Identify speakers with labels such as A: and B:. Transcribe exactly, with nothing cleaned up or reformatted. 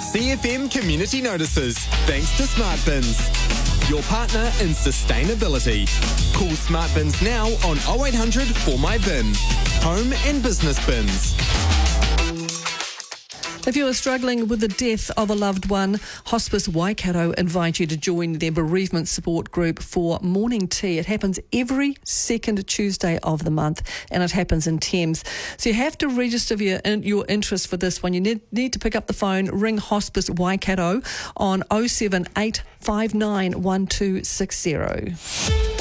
A: C F M Community Notices, thanks to Smart Bins, your partner in sustainability. Call Smart Bins now on oh eight hundred four my bin. Home and business bins.
B: If you are struggling with the death of a loved one, Hospice Waikato invite you to join their bereavement support group for morning tea. It happens every second Tuesday of the month, and it happens in Thames. So you have to register your, your interest for this one. You need, need to pick up the phone, ring Hospice Waikato on oh seven eight five nine one two six zero.